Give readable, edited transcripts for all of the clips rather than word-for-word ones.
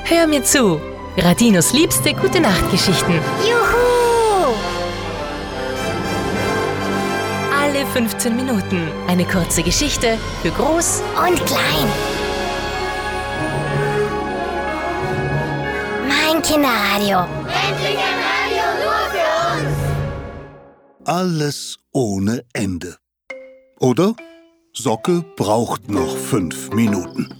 Hör mir zu. Radinos liebste Gute-Nacht-Geschichten. Juhu! Alle 15 Minuten. Eine kurze Geschichte für Groß Und klein. Mein Kinderradio. Endlich ein Radio nur für uns! Alles ohne Ende. Oder? Socke braucht noch 5 Minuten.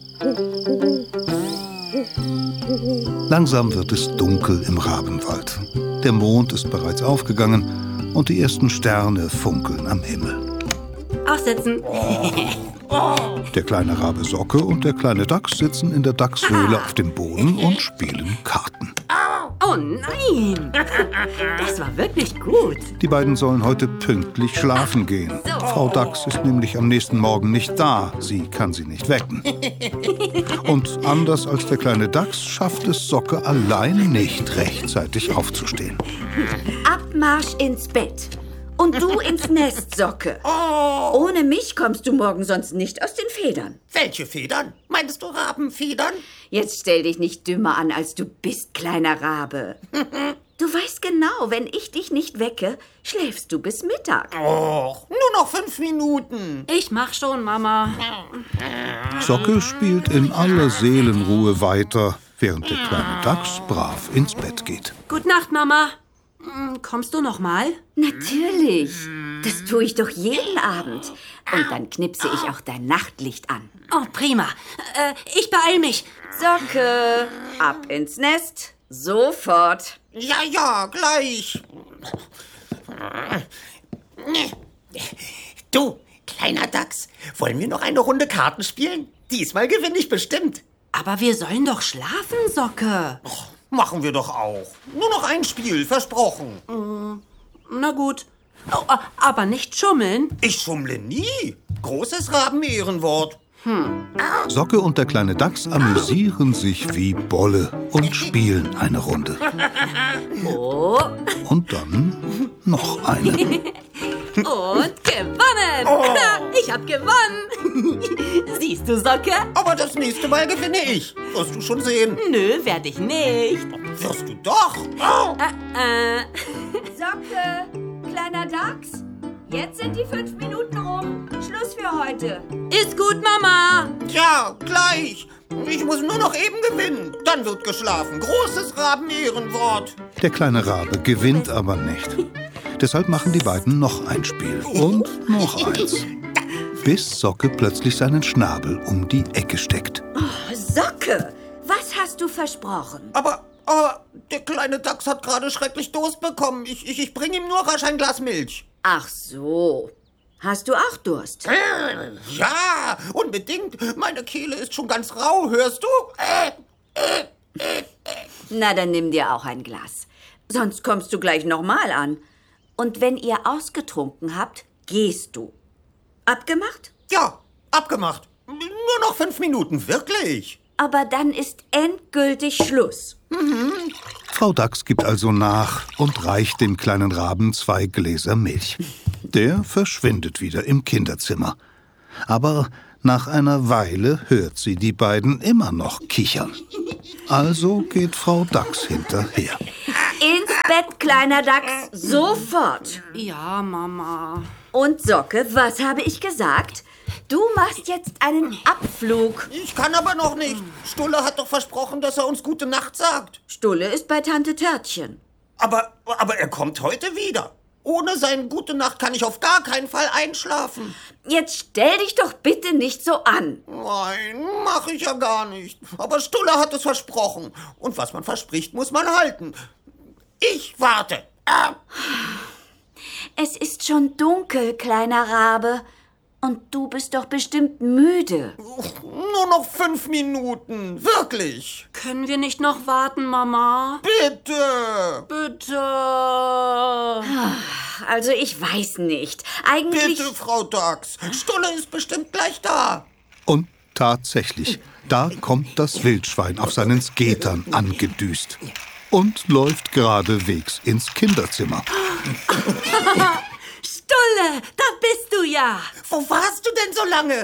Langsam wird es dunkel im Rabenwald. Der Mond ist bereits aufgegangen und die ersten Sterne funkeln am Himmel. Aufsetzen. Der kleine Rabe Socke und der kleine Dachs sitzen in der Dachshöhle auf dem Boden und spielen Karten. Oh nein! Das war wirklich gut. Die beiden sollen heute pünktlich schlafen gehen. Frau Dachs ist nämlich am nächsten Morgen nicht da. Sie kann sie nicht wecken. Und anders als der kleine Dachs schafft es Socke allein nicht rechtzeitig aufzustehen. Abmarsch ins Bett. Und du ins Nest, Socke. Ohne mich kommst du morgen sonst nicht aus den Federn. Welche Federn? Meinst du Rabenfedern? Jetzt stell dich nicht dümmer an, als du bist, kleiner Rabe. Du weißt genau, wenn ich dich nicht wecke, schläfst du bis Mittag. Och, nur noch 5 Minuten. Ich mach schon, Mama. Socke spielt in aller Seelenruhe weiter, während der kleine Dachs brav ins Bett geht. Gute Nacht, Mama. Kommst du noch mal? Natürlich. Das tue ich doch jeden Abend. Und dann knipse ich auch dein Nachtlicht an. Oh, prima. Ich beeil mich. Socke, ab ins Nest. Sofort. Ja, gleich. Du, kleiner Dachs, wollen wir noch eine Runde Karten spielen? Diesmal gewinne ich bestimmt. Aber wir sollen doch schlafen, Socke. Machen wir doch auch. Nur noch ein Spiel, versprochen. Na gut. Oh, aber nicht schummeln. Ich schummle nie. Großes Rabenehrenwort. Socke und der kleine Dachs amüsieren sich wie Bolle und spielen eine Runde. Und dann noch eine. Und gewonnen. Na, ich hab gewonnen. Siehst du, Socke? Aber das nächste Mal gewinne ich. Wirst du schon sehen. Nö, werd ich nicht. Wirst du doch. Socke, kleiner Dachs. Jetzt sind die 5 Minuten rum. Schluss für heute. Ist gut, Mama. Ja, gleich. Ich muss nur noch eben gewinnen. Dann wird geschlafen. Großes Rabenehrenwort. Der kleine Rabe gewinnt aber nicht. Deshalb machen die beiden noch ein Spiel und noch eins. Bis Socke plötzlich seinen Schnabel um die Ecke steckt. Socke, was hast du versprochen? Aber der kleine Dachs hat gerade schrecklich Durst bekommen. Ich bringe ihm nur rasch ein Glas Milch. Ach so. Hast du auch Durst? Ja, unbedingt. Meine Kehle ist schon ganz rau, hörst du? Na, dann nimm dir auch ein Glas. Sonst kommst du gleich nochmal an. Und wenn ihr ausgetrunken habt, gehst du. Abgemacht? Ja, abgemacht. Nur noch 5 Minuten, wirklich. Aber dann ist endgültig Schluss. Frau Dachs gibt also nach und reicht dem kleinen Raben 2 Gläser Milch. Der verschwindet wieder im Kinderzimmer. Aber nach einer Weile hört sie die beiden immer noch kichern. Also geht Frau Dachs hinterher. Ins Bett, kleiner Dachs, sofort. Ja, Mama. Und Socke, was habe ich gesagt? Du machst jetzt einen Abflug. Ich kann aber noch nicht. Stulle hat doch versprochen, dass er uns gute Nacht sagt. Stulle ist bei Tante Törtchen. Aber er kommt heute wieder. Ohne sein Gute Nacht kann ich auf gar keinen Fall einschlafen. Jetzt stell dich doch bitte nicht so an. Nein, mache ich ja gar nicht. Aber Stulle hat es versprochen. Und was man verspricht, muss man halten. Ich warte. Es ist schon dunkel, kleiner Rabe. Und du bist doch bestimmt müde. Nur noch 5 Minuten. Wirklich. Können wir nicht noch warten, Mama? Bitte. Bitte. Also ich weiß nicht. Eigentlich... Bitte, Frau Dachs. Stulle ist bestimmt gleich da. Und tatsächlich, da kommt das Wildschwein auf seinen Skatern angedüst und läuft geradewegs ins Kinderzimmer. Stulle, da bist du ja. Wo warst du denn so lange?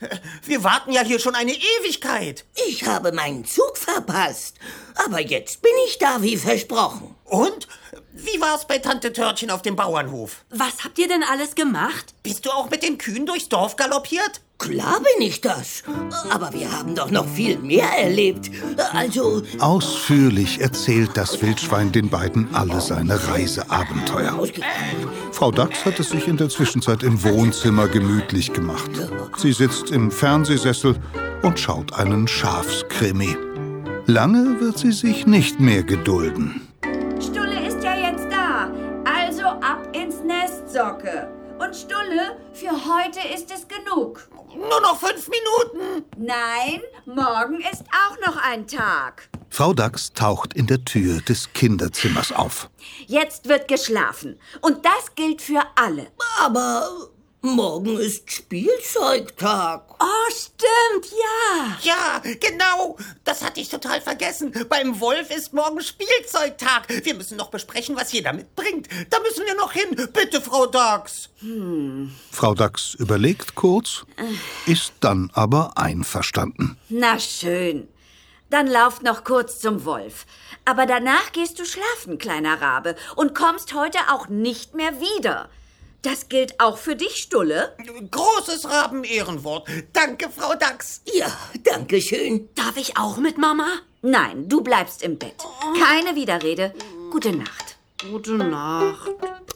Wir warten ja hier schon eine Ewigkeit. Ich habe meinen Zug verpasst. Aber jetzt bin ich da, wie versprochen. Und? Wie war's bei Tante Törtchen auf dem Bauernhof? Was habt ihr denn alles gemacht? Bist du auch mit den Kühen durchs Dorf galoppiert? Klar bin ich das. Aber wir haben doch noch viel mehr erlebt. Also, Ausführlich erzählt das Wildschwein den beiden alle seine Reiseabenteuer. Frau Dachs hat es sich in der Zwischenzeit im Wohnzimmer gemütlich gemacht. Sie sitzt im Fernsehsessel und schaut einen Schafskrimi. Lange wird sie sich nicht mehr gedulden. Stulle ist ja jetzt da. Also ab ins Nest, Socke. Und Stulle, für heute ist es genug. Nur noch 5 Minuten. Nein, morgen ist auch noch ein Tag. Frau Dachs taucht in der Tür des Kinderzimmers auf. Jetzt wird geschlafen. Und das gilt für alle. aber morgen ist Spielzeugtag. Oh, stimmt, ja. Ja, genau. Das hatte ich total vergessen. Beim Wolf ist morgen Spielzeugtag. Wir müssen noch besprechen, was jeder mitbringt. Da müssen wir noch hin. Bitte, Frau Dachs. Frau Dachs überlegt kurz, ist dann aber einverstanden. Na schön. Dann lauft noch kurz zum Wolf. Aber danach gehst du schlafen, kleiner Rabe, und kommst heute auch nicht mehr wieder. Das gilt auch für dich, Stulle. Großes Raben-Ehrenwort. Danke, Frau Dachs. Ja, danke schön. Darf ich auch mit, Mama? Nein, du bleibst im Bett. Keine Widerrede. Gute Nacht. Gute Nacht.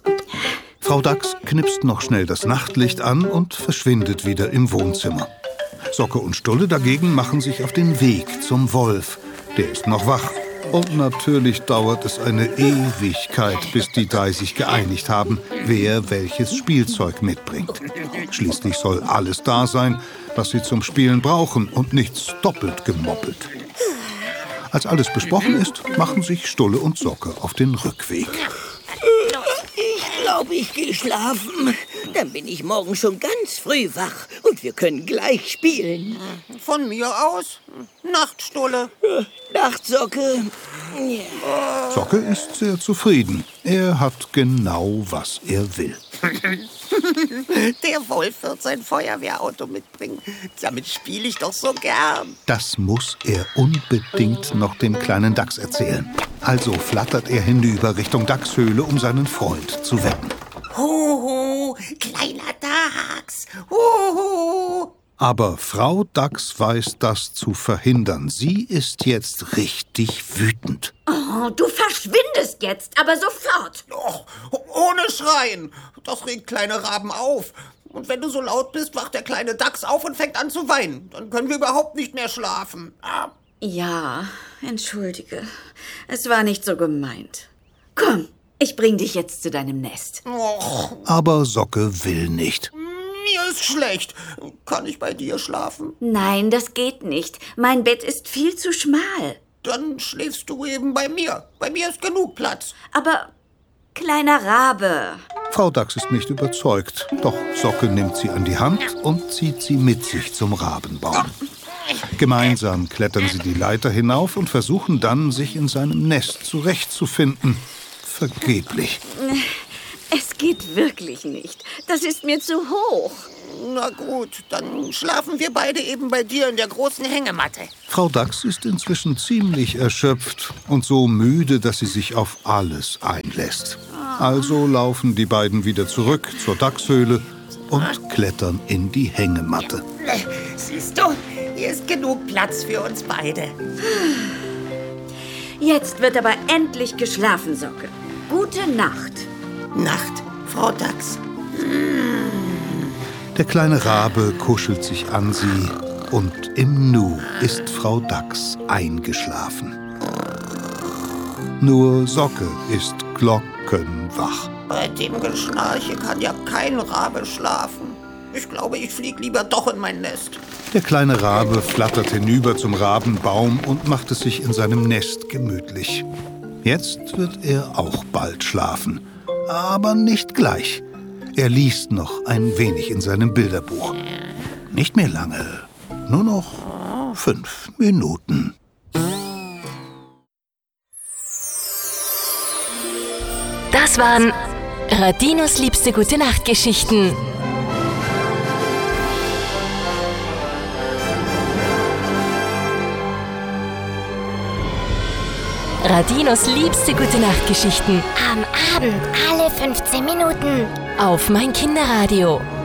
Frau Dachs knipst noch schnell das Nachtlicht an und verschwindet wieder im Wohnzimmer. Socke und Stulle dagegen machen sich auf den Weg zum Wolf. Der ist noch wach. Und natürlich dauert es eine Ewigkeit, bis die drei sich geeinigt haben, wer welches Spielzeug mitbringt. Schließlich soll alles da sein, was sie zum Spielen brauchen und nichts doppelt gemoppelt. Als alles besprochen ist, machen sich Stulle und Socke auf den Rückweg. Ich glaube, ich gehe schlafen. Dann bin ich morgen schon ganz früh wach und wir können gleich spielen. Von mir aus. Nacht, Stulle. Nacht, Socke. Socke ist sehr zufrieden. Er hat genau, was er will. Der Wolf wird sein Feuerwehrauto mitbringen. Damit spiele ich doch so gern. Das muss er unbedingt noch dem kleinen Dachs erzählen. Also flattert er hinüber Richtung Dachshöhle, um seinen Freund zu wecken. Huhu, kleiner Dachs. Huhu. Aber Frau Dachs weiß das zu verhindern. Sie ist jetzt richtig wütend. Oh, du verschwindest jetzt, aber sofort. Och, ohne Schreien. Das regt kleine Raben auf. Und wenn du so laut bist, wacht der kleine Dachs auf und fängt an zu weinen. Dann können wir überhaupt nicht mehr schlafen. Ja, entschuldige. Es war nicht so gemeint. Komm, ich bring dich jetzt zu deinem Nest. Och, Aber Socke will nicht. mir ist schlecht. Kann ich bei dir schlafen? Nein, das geht nicht. Mein Bett ist viel zu schmal. Dann schläfst du eben bei mir. Bei mir ist genug Platz. Aber, kleiner Rabe. Frau Dachs ist nicht überzeugt. Doch Socke nimmt sie an die Hand und zieht sie mit sich zum Rabenbaum. Gemeinsam klettern sie die Leiter hinauf und versuchen dann, sich in seinem Nest zurechtzufinden. Vergeblich. Es geht wirklich nicht. Das ist mir zu hoch. Na gut, dann schlafen wir beide eben bei dir in der großen Hängematte. Frau Dachs ist inzwischen ziemlich erschöpft und so müde, dass sie sich auf alles einlässt. Also laufen die beiden wieder zurück zur Dachshöhle und klettern in die Hängematte. Siehst du, hier ist genug Platz für uns beide. Jetzt wird aber endlich geschlafen, Socke. Gute Nacht. Nacht, Frau Dachs. Der kleine Rabe kuschelt sich an sie und im Nu ist Frau Dachs eingeschlafen. Nur Socke ist glockenwach. Bei dem Geschnarche kann ja kein Rabe schlafen. Ich glaube, ich flieg lieber doch in mein Nest. Der kleine Rabe flattert hinüber zum Rabenbaum und macht es sich in seinem Nest gemütlich. Jetzt wird er auch bald schlafen, aber nicht gleich. Er liest noch ein wenig in seinem Bilderbuch. Nicht mehr lange, nur noch 5 Minuten. Das waren Radinos liebste Gute-Nacht-Geschichten. Radinos liebste Gute-Nacht-Geschichten. Am Abend alle 15 Minuten. Auf mein Kinderradio.